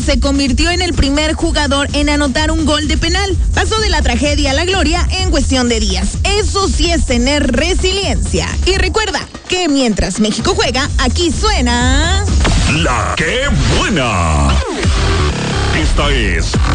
se convirtió en el primer jugador en anotar un gol de penal. Pasó de la tragedia a la gloria en cuestión de días. Eso sí es tener resiliencia. Y recuerda que mientras México juega, aquí suena... ¡La que buena! Esta es